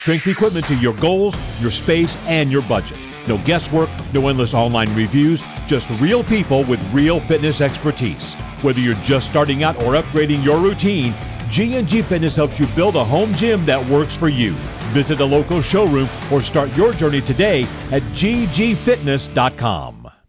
strength equipment to your goals, your space, and your budget. No guesswork, no endless online reviews, just real people with real fitness expertise. Whether you're just starting out or upgrading your routine, G&G Fitness helps you build a home gym that works for you. Visit a local showroom or start your journey today at ggfitness.com.